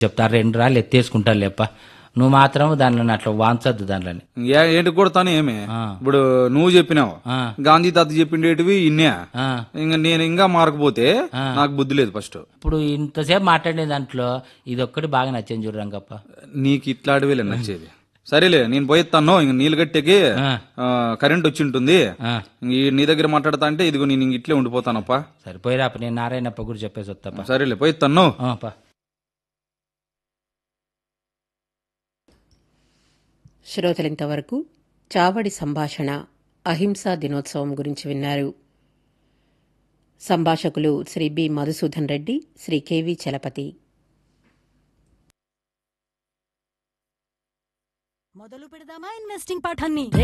చెప్తా 2 రాళ్ళు ఎత్తేసుకుంటా లేప్ప, నువ్వు మాత్రం దానిలో అట్లా వాంచద్దు దానిలోని. ఏంటి కొడతాను ఏమి ఇప్పుడు నువ్వు చెప్పినావు గాంధీ తాత చెప్పిండేటివి ఇన్నే. ఇంకా నేను ఇంకా మారకపోతే నాకు బుద్ధి లేదు. ఫస్ట్ ఇప్పుడు ఇంతసేపు మాట్లాడే దాంట్లో ఇది ఒక్కటి బాగా నచ్చింది చూడు రంగప్ప. నీకు ఇట్లాడివేలే నచ్చేది. సరేలే నేను పోయిస్తాను. ఇంక నీళ్ళు గట్టెకి కరెంట్ వచ్చి ఉంటుంది. నీ దగ్గర మాట్లాడతా అంటే ఇదిగో నేను ఇంక ఇట్లే ఉండిపోతానప్ప. సరిపోయిరాప, నేను నారాయణప్ప కూడా చెప్పేసి వస్తాపా. సరేలే పోయిస్తాను. శ్రోతలింతవరకు చావడి సంభాషణ అహింసా దినోత్సవం గురించి విన్నారు. సంభాషకులు శ్రీ బి మధుసూదన్ రెడ్డి, శ్రీ కెవి చలపతి. మొదలు పెడదామా ఇన్వెస్టింగ్ పాఠాన్ని?